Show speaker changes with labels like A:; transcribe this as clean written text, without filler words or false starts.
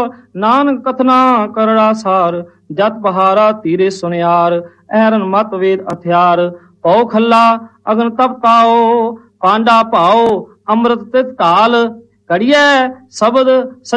A: ਨਾਨਕ ਕਥਨਾ ਕਰੜਾ ਸਾਰ, ਜਤ ਪਹਾਰਾ ਧੀਰੇ ਸੁਨਿਆਰ, ਐਰਨ ਮਤ ਵੇਦ ਹਥਿਆਰ, ਪਉ ਖੱਲਾ ਅਗਨ ਤਪ ਤਾਓ, ਪਾਂਡਾ ਭਾਓ ਅੰਮ੍ਰਿਤ ਤਿਤ ਢਾਲ, ਕੜੀਐ ਸ਼ਬਦ